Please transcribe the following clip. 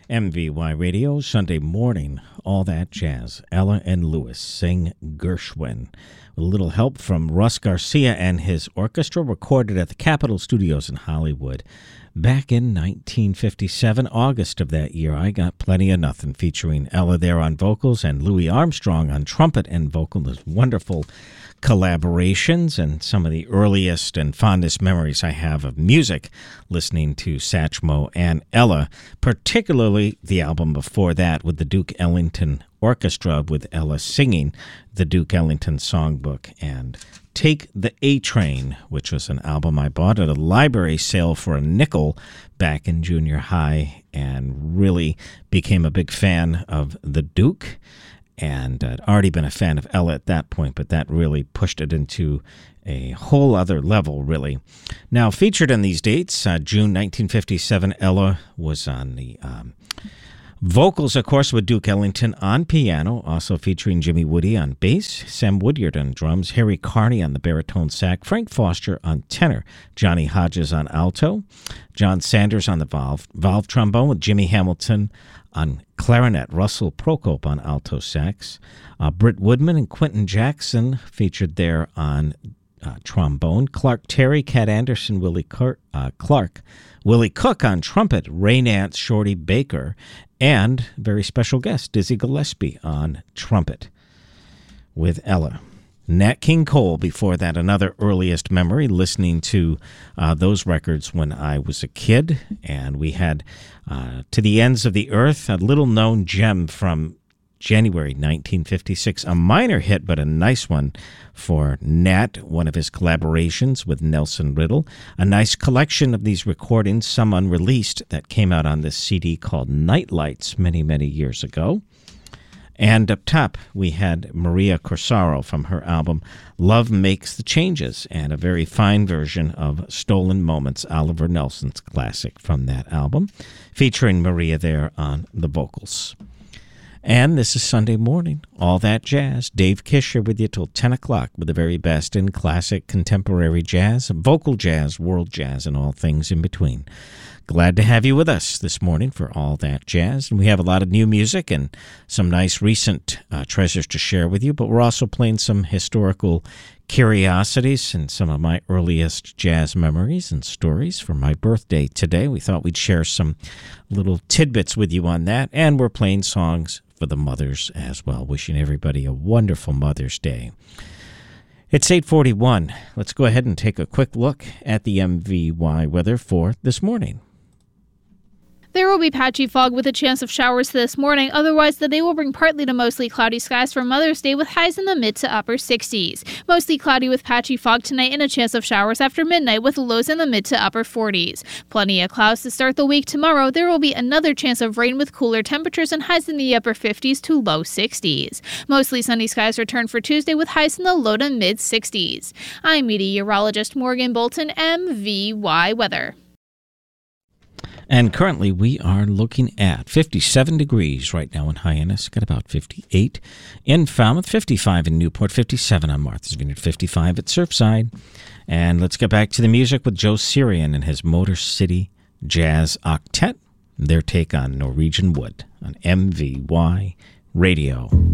MVY Radio, Sunday morning, all that jazz. Ella and Lewis sing Gershwin. With a little help from Russ Garcia and his orchestra, recorded at the Capitol Studios in Hollywood. Back in 1957, August of that year, I Got Plenty of Nothing, featuring Ella there on vocals and Louis Armstrong on trumpet and vocal. Those wonderful collaborations and some of the earliest and fondest memories I have of music, listening to Satchmo and Ella, particularly the album before that with the Duke Ellington Orchestra, with Ella singing the Duke Ellington Songbook, and Take the A-Train, which was an album I bought at a library sale for a nickel back in junior high, and really became a big fan of the Duke. And I'd already been a fan of Ella at that point, but that really pushed it into a whole other level, really. Now, featured on these dates, June 1957, Ella was on the vocals, of course, with Duke Ellington on piano, also featuring Jimmy Woody on bass, Sam Woodyard on drums, Harry Carney on the baritone sax, Frank Foster on tenor, Johnny Hodges on alto, John Sanders on the valve trombone, with Jimmy Hamilton on clarinet, Russell Procope on alto sax, Britt Woodman and Quentin Jackson featured there on trombone, Clark Terry, Cat Anderson, Willie Clark, Willie Cook on trumpet, Ray Nance, Shorty Baker, and very special guest, Dizzy Gillespie on trumpet with Ella. Nat King Cole, before that, another earliest memory, listening to those records when I was a kid. And we had To the Ends of the Earth, a little-known gem from January 1956, a minor hit, but a nice one for Nat, one of his collaborations with Nelson Riddle. A nice collection of these recordings, some unreleased, that came out on this CD called Nightlights many, many years ago. And up top, we had Maria Corsaro from her album Love Makes the Changes, and a very fine version of Stolen Moments, Oliver Nelson's classic from that album, featuring Maria there on the vocals. And this is Sunday morning, all that jazz. Dave Kisher with you till 10 o'clock with the very best in classic contemporary jazz, vocal jazz, world jazz, and all things in between. Glad to have you with us this morning for all that jazz. And we have a lot of new music and some nice recent treasures to share with you, but we're also playing some historical curiosities and some of my earliest jazz memories and stories for my birthday today. We thought we'd share some little tidbits with you on that, and we're playing songs for the mothers as well. Wishing everybody a wonderful Mother's Day. It's 8:41. Let's go ahead and take a quick look at the MVY weather for this morning. There will be patchy fog with a chance of showers this morning. Otherwise, the day will bring partly to mostly cloudy skies for Mother's Day with highs in the mid to upper 60s. Mostly cloudy with patchy fog tonight and a chance of showers after midnight with lows in the mid to upper 40s. Plenty of clouds to start the week tomorrow. There will be another chance of rain with cooler temperatures and highs in the upper 50s to low 60s. Mostly sunny skies return for Tuesday with highs in the low to mid 60s. I'm meteorologist Morgan Bolton, MVY Weather. And currently we are looking at 57 degrees right now in Hyannis. Got about 58 in Falmouth, 55 in Newport, 57 on Martha's Vineyard, 55 at Surfside. And let's get back to the music with Joe Sirian and his Motor City Jazz Octet. Their take on Norwegian Wood on MVY Radio.